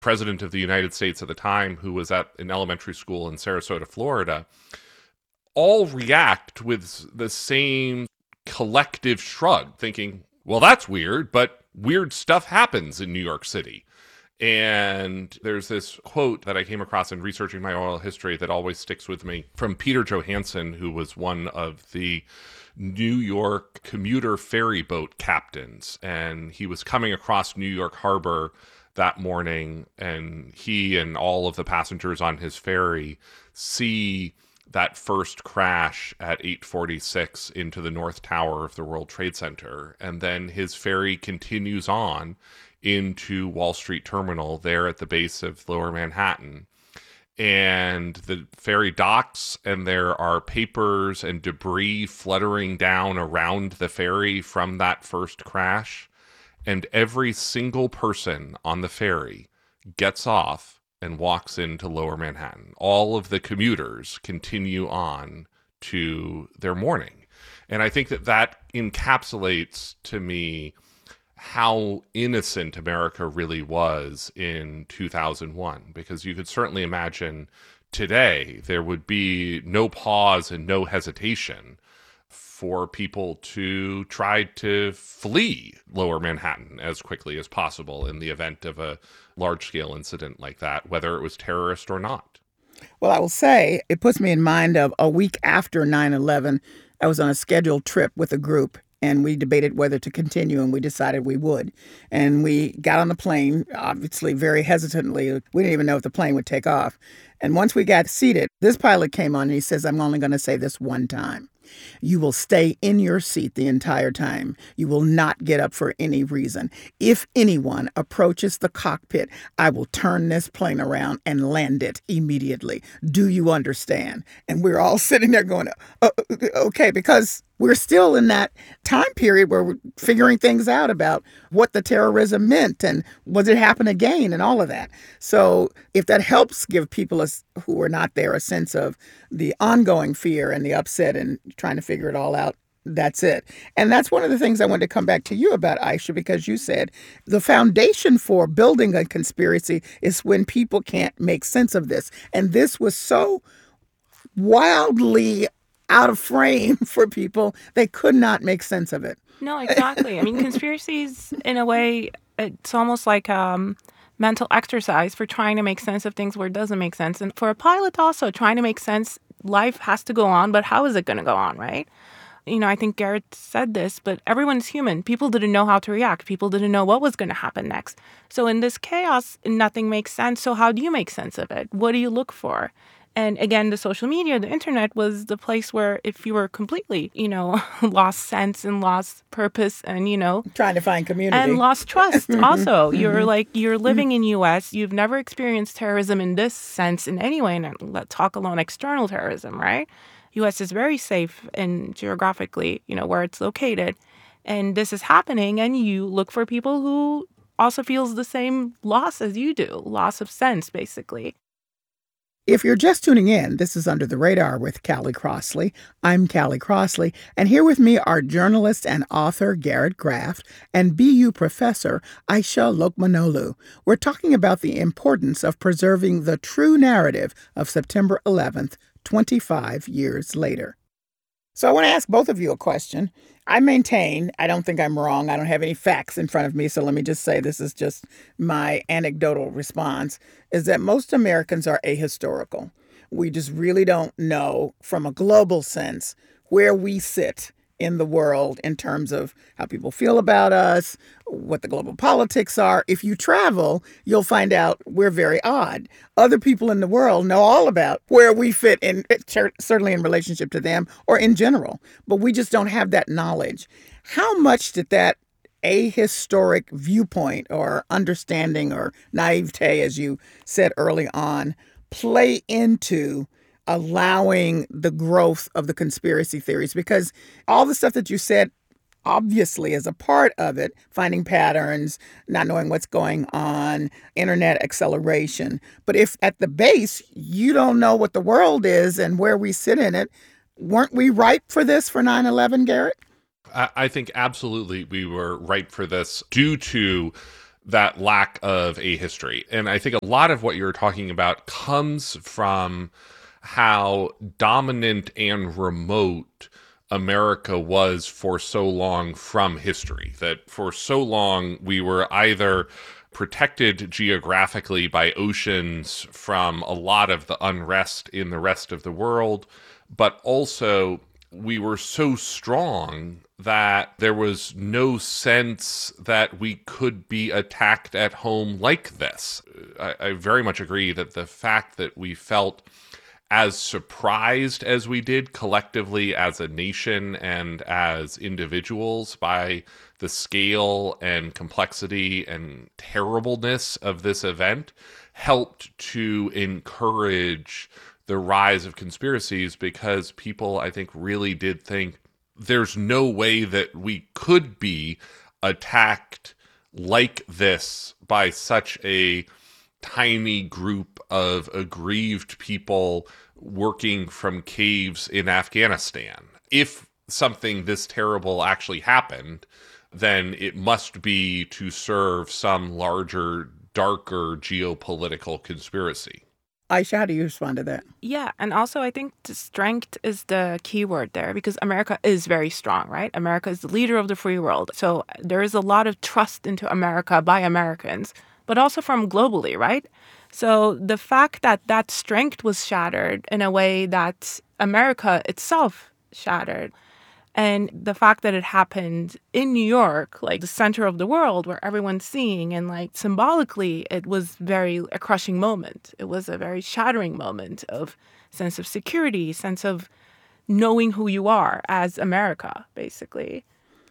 president of the United States at the time, who was at an elementary school in Sarasota, Florida, all react with the same collective shrug, thinking, well, that's weird, but weird stuff happens in New York City. And there's this quote that I came across in researching my oral history that always sticks with me from Peter Johansson, who was one of the New York commuter ferry boat captains. And he was coming across New York Harbor that morning, and he and all of the passengers on his ferry see that first crash at 8:46 into the North Tower of the World Trade Center. And then his ferry continues on into Wall Street Terminal there at the base of Lower Manhattan. And the ferry docks, and there are papers and debris fluttering down around the ferry from that first crash. And every single person on the ferry gets off and walks into Lower Manhattan. All of the commuters continue on to their morning. And I think that that encapsulates to me how innocent America really was in 2001, because you could certainly imagine today there would be no pause and no hesitation for people to try to flee Lower Manhattan as quickly as possible in the event of a large-scale incident like that, whether it was terrorist or not. Well, I will say it puts me in mind of a week after 9/11, I was on a scheduled trip with a group, and we debated whether to continue, and we decided we would. And we got on the plane, obviously very hesitantly. We didn't even know if the plane would take off. And once we got seated, this pilot came on and he says, I'm only going to say this one time. You will stay in your seat the entire time. You will not get up for any reason. If anyone approaches the cockpit, I will turn this plane around and land it immediately. Do you understand? And we're all sitting there going, okay, because we're still in that time period where we're figuring things out about what the terrorism meant and was it happen again and all of that. So if that helps give people who are not there a sense of the ongoing fear and the upset and trying to figure it all out, that's it. And that's one of the things I wanted to come back to you about, Aisha, because you said the foundation for building a conspiracy is when people can't make sense of this. And this was so wildly out of frame for people, they could not make sense of it. No, exactly. I mean, conspiracies, in a way, it's almost like mental exercise for trying to make sense of things where it doesn't make sense. And for a pilot also, trying to make sense, life has to go on, but how is it going to go on, right? You know, I think Garrett said this, but everyone's human. People didn't know how to react. People didn't know what was going to happen next. So in this chaos, nothing makes sense. So how do you make sense of it? What do you look for? And again, the social media, the internet was the place where if you were completely, lost sense and lost purpose and, trying to find community and lost trust also. You're living in U.S. You've never experienced terrorism in this sense in any way. And let's talk alone external terrorism, right? U.S. is very safe and geographically, where it's located. And this is happening. And you look for people who also feels the same loss as you do, loss of sense, basically. If you're just tuning in, this is Under the Radar with Callie Crossley. I'm Callie Crossley, and here with me are journalist and author Garrett Graft and BU professor Aisha Lokmanoglu. We're talking about the importance of preserving the true narrative of September 11th, 25 years later. So I want to ask both of you a question. I maintain, I don't think I'm wrong. I don't have any facts in front of me, so let me just say this is just my anecdotal response, is that most Americans are ahistorical. We just really don't know from a global sense where we sit in the world in terms of how people feel about us, what the global politics are. If you travel, you'll find out we're very odd. Other people in the world know all about where we fit in, certainly in relationship to them or in general, but we just don't have that knowledge. How much did that ahistoric viewpoint or understanding or naivete, as you said early on, play into allowing the growth of the conspiracy theories? Because all the stuff that you said obviously is a part of it, finding patterns, not knowing what's going on, internet acceleration. But if at the base you don't know what the world is and where we sit in it, weren't we ripe for this for 9/11, Garrett? I think absolutely we were ripe for this due to that lack of a history. And I think a lot of what you're talking about comes from how dominant and remote America was for so long from history, that for so long we were either protected geographically by oceans from a lot of the unrest in the rest of the world, but also we were so strong that there was no sense that we could be attacked at home like this. I very much agree that the fact that we felt as surprised as we did collectively as a nation and as individuals by the scale and complexity and terribleness of this event helped to encourage the rise of conspiracies, because people, I think, really did think there's no way that we could be attacked like this by such a tiny group of aggrieved people working from caves in Afghanistan. If something this terrible actually happened, then it must be to serve some larger, darker geopolitical conspiracy. Aisha, how do you respond to that? Yeah, and also I think the strength is the key word there, because America is very strong, right? America is the leader of the free world. So there is a lot of trust into America by Americans, but also from globally, right? So the fact that that strength was shattered in a way that America itself shattered, and the fact that it happened in New York, like the center of the world where everyone's seeing, and like symbolically, it was a crushing moment. It was a very shattering moment of sense of security, sense of knowing who you are as America, basically.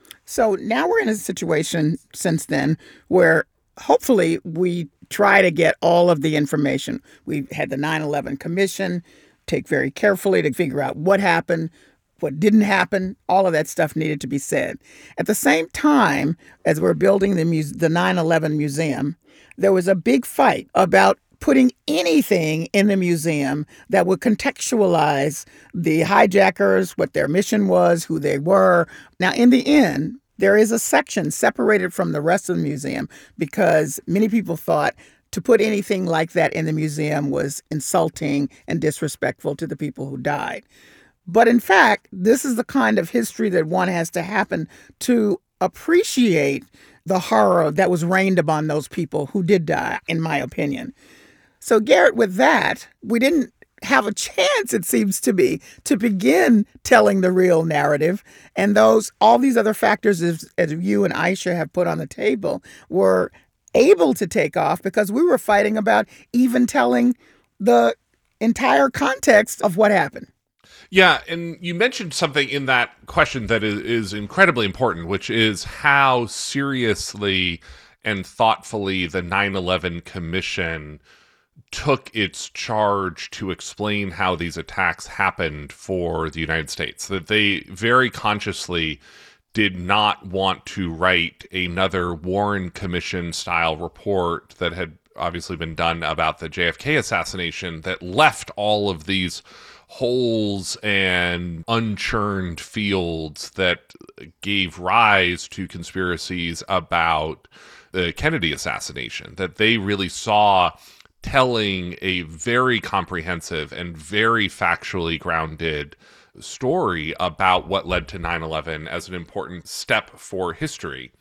So now we're in a situation since then where hopefully we try to get all of the information. We had the 9/11 Commission take very carefully to figure out what happened, what didn't happen. All of that stuff needed to be said. At the same time, as we're building the 9/11 Museum, there was a big fight about putting anything in the museum that would contextualize the hijackers, what their mission was, who they were. Now, in the end, there is a section separated from the rest of the museum because many people thought to put anything like that in the museum was insulting and disrespectful to the people who died. But in fact, this is the kind of history that one has to happen to appreciate the horror that was rained upon those people who did die, in my opinion. So, Garrett, with that, we didn't have a chance, it seems to be, to begin telling the real narrative. And all these other factors, as you and Aisha have put on the table, were able to take off because we were fighting about even telling the entire context of what happened. Yeah, and you mentioned something in that question that is incredibly important, which is how seriously and thoughtfully the 9/11 Commission took its charge to explain how these attacks happened for the United States. That they very consciously did not want to write another Warren Commission style report that had obviously been done about the JFK assassination that left all of these holes and unchurned fields that gave rise to conspiracies about the Kennedy assassination, that they really saw telling a very comprehensive and very factually grounded story about what led to 9/11 as an important step for history.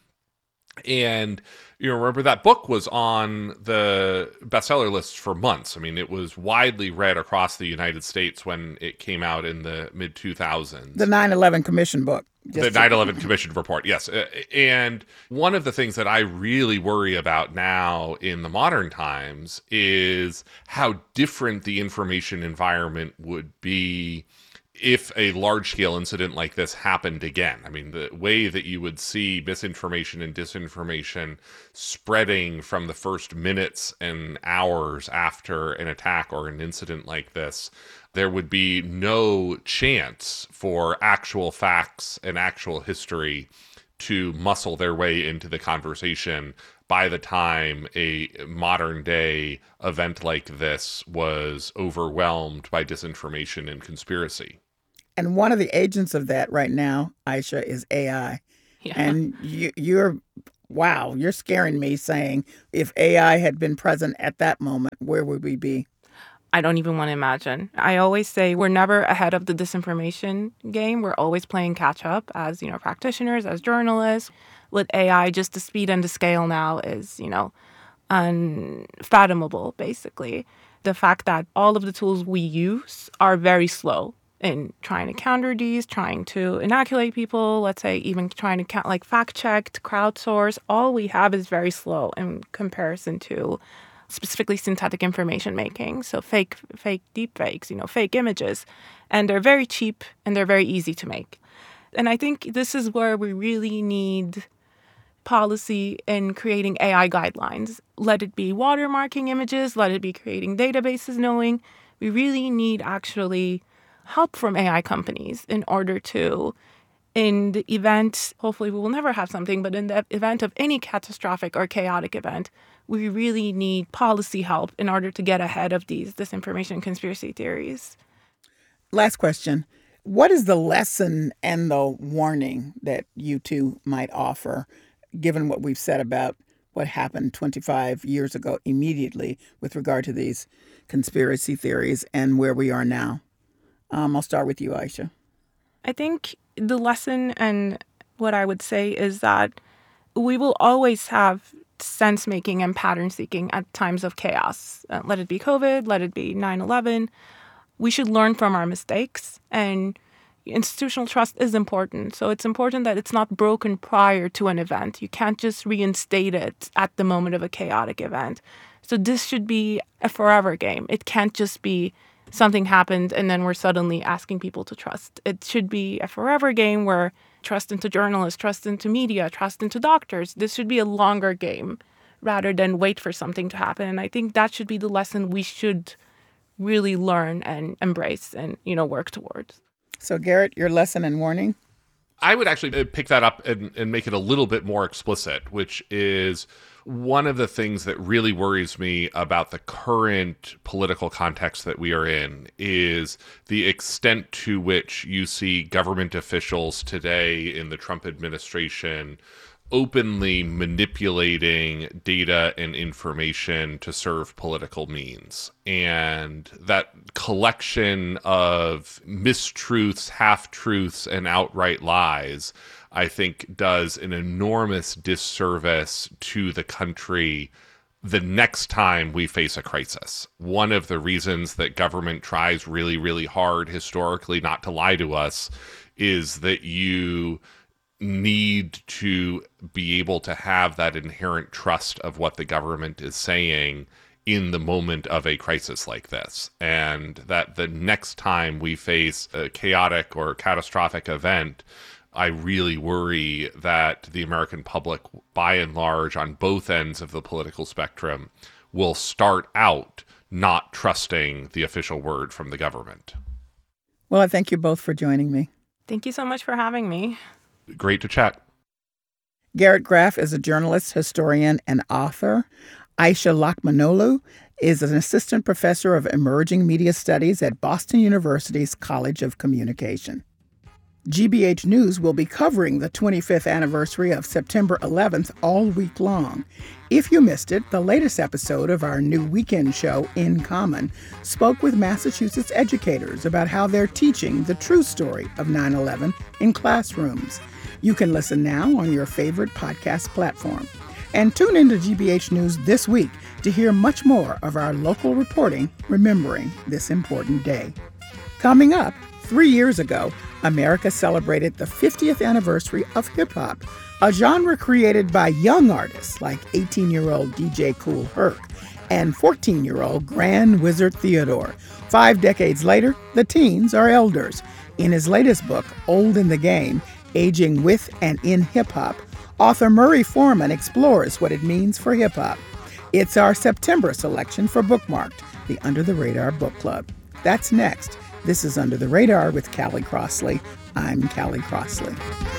And you remember that book was on the bestseller lists for months. I mean, it was widely read across the United States when it came out in the mid-2000s. The 9/11 Commission book. The 9/11 Commission report, yes. And one of the things that I really worry about now in the modern times is how different the information environment would be if a large-scale incident like this happened again. I mean, the way that you would see misinformation and disinformation spreading from the first minutes and hours after an attack or an incident like this, there would be no chance for actual facts and actual history to muscle their way into the conversation by the time a modern-day event like this was overwhelmed by disinformation and conspiracy. And one of the agents of that right now, Aisha, is AI. Yeah. And you're Wow, you're scaring me saying if AI had been present at that moment, where would we be? I don't even want to imagine. I always say we're never ahead of the disinformation game. We're always playing catch up as, practitioners, as journalists. With AI, just the speed and the scale now is, unfathomable, basically. The fact that all of the tools we use are very slow in trying to counter these, trying to inoculate people, let's say even trying to fact check, to crowdsource. All we have is very slow in comparison to specifically synthetic information making. So fake deep fakes, fake images. And they're very cheap and they're very easy to make. And I think this is where we really need policy in creating AI guidelines. Let it be watermarking images, let it be creating databases knowing. We really need actually help from AI companies in order to, in the event, hopefully we will never have something, but in the event of any catastrophic or chaotic event, we really need policy help in order to get ahead of these disinformation and conspiracy theories. Last question. What is the lesson and the warning that you two might offer, given what we've said about what happened 25 years ago immediately with regard to these conspiracy theories and where we are now? I'll start with you, Aisha. I think the lesson and what I would say is that we will always have sense-making and pattern-seeking at times of chaos. Let it be COVID, let it be 9/11. We should learn from our mistakes, and institutional trust is important. So it's important that it's not broken prior to an event. You can't just reinstate it at the moment of a chaotic event. So this should be a forever game. It can't just be something happened and then we're suddenly asking people to trust. It should be a forever game where trust into journalists, trust into media, trust into doctors. This should be a longer game rather than wait for something to happen. And I think that should be the lesson we should really learn and embrace and, work towards. So, Garrett, your lesson and warning? I would actually pick that up and make it a little bit more explicit, which is one of the things that really worries me about the current political context that we are in is the extent to which you see government officials today in the Trump administration openly manipulating data and information to serve political means. And that collection of mistruths, half-truths, and outright lies, I think, does an enormous disservice to the country the next time we face a crisis. One of the reasons that government tries really, really hard historically not to lie to us is that you need to be able to have that inherent trust of what the government is saying in the moment of a crisis like this. And that the next time we face a chaotic or catastrophic event, I really worry that the American public, by and large, on both ends of the political spectrum, will start out not trusting the official word from the government. Well, I thank you both for joining me. Thank you so much for having me. Great to chat. Garrett Graff is a journalist, historian, and author. Aisha Lakmanoglu is an assistant professor of emerging media studies at Boston University's College of Communication. GBH News will be covering the 25th anniversary of September 11th all week long. If you missed it, the latest episode of our new weekend show, In Common, spoke with Massachusetts educators about how they're teaching the true story of 9/11 in classrooms. You can listen now on your favorite podcast platform. And tune into GBH News this week to hear much more of our local reporting remembering this important day. Coming up, 3 years ago, America celebrated the 50th anniversary of hip-hop, a genre created by young artists like 18-year-old DJ Kool Herc and 14-year-old Grand Wizard Theodore. 5 decades later, the teens are elders. In his latest book, Old in the Game, Aging with and in Hip-Hop, author Murray Foreman explores what it means for hip-hop. It's our September selection for Bookmarked, the Under the Radar Book Club. That's next. This is Under the Radar with Callie Crossley. I'm Callie Crossley.